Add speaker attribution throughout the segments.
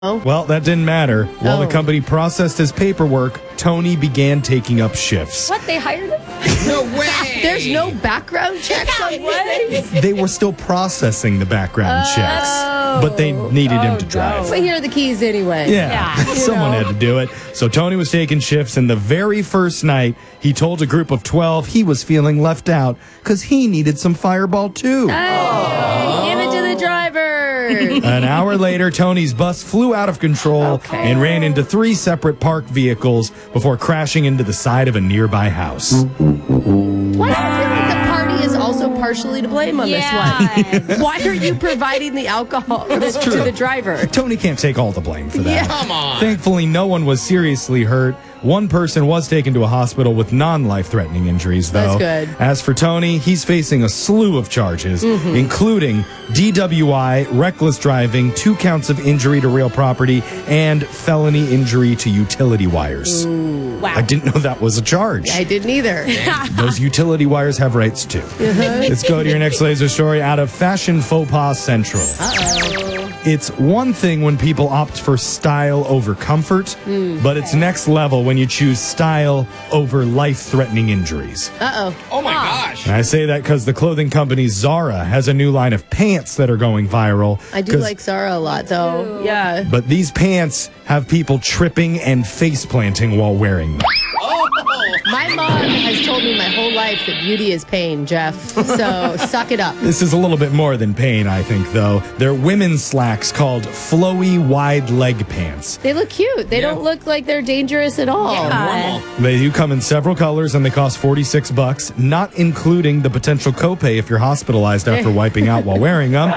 Speaker 1: Well, that didn't matter. While the company processed his paperwork, Tony began taking up shifts.
Speaker 2: What? They hired him?
Speaker 3: No way!
Speaker 4: There's no background checks on what?
Speaker 1: They were still processing the background checks, but they needed him to drive.
Speaker 4: But here are the keys anyway.
Speaker 1: Yeah, someone had to do it. So Tony was taking shifts, and the very first night, he told a group of 12 he was feeling left out because he needed some Fireball too.
Speaker 4: Give it to the driver.
Speaker 1: An hour later, Tony's bus flew out of control and ran into 3 separate parked vehicles before crashing into the side of a nearby house.
Speaker 4: Why do I feel like the party is also partially to blame on this one? Why are you providing the alcohol to the driver?
Speaker 1: Tony can't take all the blame for that.
Speaker 4: Yeah.
Speaker 3: Come on.
Speaker 1: Thankfully, no one was seriously hurt. One person was taken to a hospital with non-life-threatening injuries, though.
Speaker 4: That's good.
Speaker 1: As for Tony, he's facing a slew of charges, including DWI, reckless driving, 2 counts of injury to real property, and felony injury to utility wires.
Speaker 2: Wow.
Speaker 1: I didn't know that was a charge.
Speaker 4: I didn't either.
Speaker 1: Those utility wires have rights, too. Let's go to your next laser story out of Fashion Faux Pas Central. It's one thing when people opt for style over comfort, but it's next level when you choose style over life-threatening injuries.
Speaker 3: Oh my gosh.
Speaker 1: And I say that because the clothing company Zara has a new line of pants that are going viral.
Speaker 4: I do like Zara a lot, though.
Speaker 2: Ooh.
Speaker 4: Yeah.
Speaker 1: But these pants have people tripping and face-planting while wearing them.
Speaker 4: My mom has told me my whole life that beauty is pain, Jeff. So suck it up.
Speaker 1: This is a little bit more than pain, I think, though. They're women's slacks called flowy wide leg pants.
Speaker 4: They look cute. They don't look like they're dangerous at all.
Speaker 1: They do come in several colors, and they cost $46, not including the potential copay if you're hospitalized after wiping out while wearing them.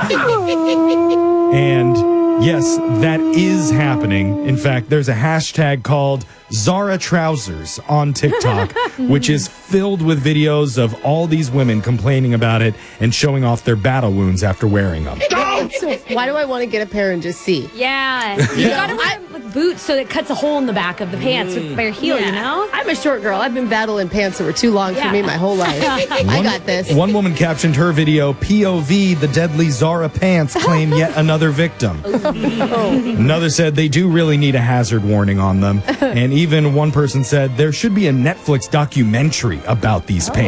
Speaker 1: And yes, that is happening. In fact, there's a hashtag called Zara Trousers on TikTok, which is filled with videos of all these women complaining about it and showing off their battle wounds after wearing them.
Speaker 4: So why do I want to get a pair and just see?
Speaker 2: Yeah. You gotta wear with boots so it cuts a hole in the back of the pants by your heel, you know?
Speaker 4: I'm a short girl. I've been battling pants that were too long for me my whole life. I got this.
Speaker 1: One woman captioned her video, POV, the deadly Zara pants claim yet another victim. Another said they do really need a hazard warning on them. And even one person said there should be a Netflix documentary about these pants.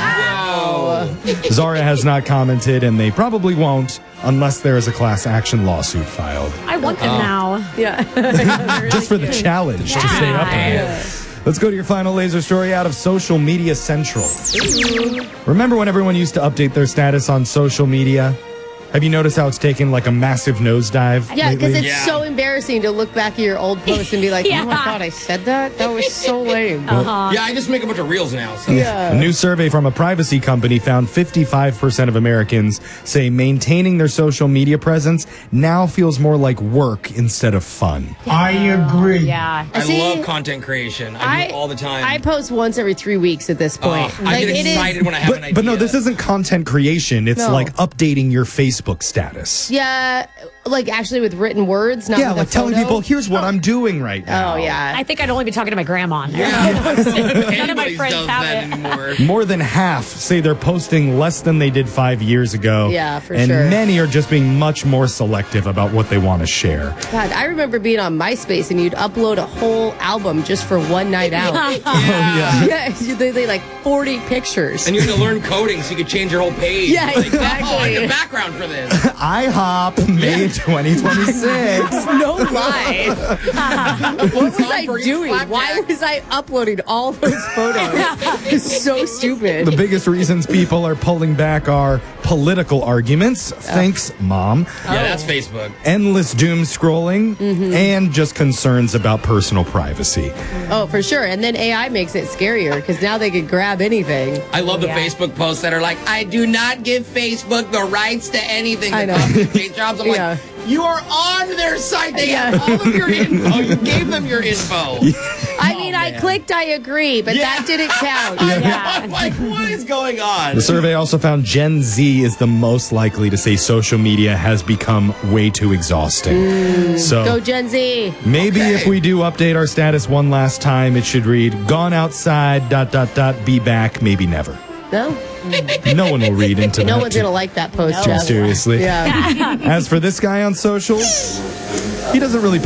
Speaker 4: Wow.
Speaker 1: Zara has not commented, and they probably won't unless there is a class action lawsuit filed.
Speaker 2: I want them now.
Speaker 4: Yeah.
Speaker 1: Just for the challenge to stay up on it. Let's go to your final laser story out of Social Media Central. Remember when everyone used to update their status on social media? Have you noticed how it's taken like a massive nosedive?
Speaker 4: Yeah, because
Speaker 1: lately?
Speaker 4: it's so embarrassing to look back at your old post and be like, oh my God, I said that? That was so lame.
Speaker 3: Yeah, I just make a bunch of reels now. So.
Speaker 1: A new survey from a privacy company found 55% of Americans say maintaining their social media presence now feels more like work instead of fun.
Speaker 5: I agree.
Speaker 2: Yeah.
Speaker 3: I
Speaker 4: See,
Speaker 3: love content creation. I do it all the time.
Speaker 4: I post once every 3 weeks at this point.
Speaker 3: I get excited when I have an idea.
Speaker 1: But no, this isn't content creation. It's
Speaker 4: No.
Speaker 1: like updating your Facebook status.
Speaker 4: Yeah, like actually with written words, not
Speaker 1: Yeah,
Speaker 4: with a
Speaker 1: like telling
Speaker 4: photo.
Speaker 1: people, here's what I'm doing right now.
Speaker 4: Oh, yeah.
Speaker 2: I think I'd only be talking to my grandma on there.
Speaker 3: None
Speaker 2: of my friends
Speaker 3: does
Speaker 2: have
Speaker 3: that
Speaker 2: it.
Speaker 3: anymore.
Speaker 1: More than half say they're posting less than they did 5 years ago.
Speaker 4: Yeah, for
Speaker 1: and
Speaker 4: sure.
Speaker 1: many are just being much more selective about what they want to share.
Speaker 4: God, I remember being on MySpace and you'd upload a whole album just for one night out. Yeah, they like 40 pictures.
Speaker 3: And you had to learn coding so you could change your whole page.
Speaker 4: Yeah,
Speaker 3: Like,
Speaker 4: exactly.
Speaker 3: Oh, I need a background for this.
Speaker 1: IHOP, May 2026.
Speaker 4: No lie. What was I
Speaker 3: for each
Speaker 4: doing?
Speaker 3: flapjack.
Speaker 4: Why was I uploading all those photos? It's so stupid.
Speaker 1: The biggest reasons people are pulling back are political arguments. Thanks, Mom.
Speaker 3: Yeah, that's Facebook.
Speaker 1: Endless doom scrolling and just concerns about personal privacy.
Speaker 4: Oh, for sure. And then AI makes it scarier because now they can grab anything.
Speaker 3: I love the Facebook posts that are like, I do not give Facebook the rights to anything.
Speaker 4: I
Speaker 3: that
Speaker 4: know.
Speaker 3: comes with paid jobs. I'm
Speaker 4: Yeah.
Speaker 3: like, you are on their site. They have all of your info. You gave them your info.
Speaker 4: I mean, I clicked I agree, but that didn't count.
Speaker 3: I'm like, what is going on?
Speaker 1: The survey also found Gen Z is the most likely to say social media has become way too exhausting. So
Speaker 4: Go Gen Z.
Speaker 1: maybe if we do update our status one last time, it should read, gone outside, ... be back, maybe never.
Speaker 4: No?
Speaker 1: No one will read into that.
Speaker 4: No one's going to like that post,
Speaker 1: too
Speaker 4: Jeff.
Speaker 1: seriously.
Speaker 4: Yeah.
Speaker 1: As for this guy on socials, he doesn't really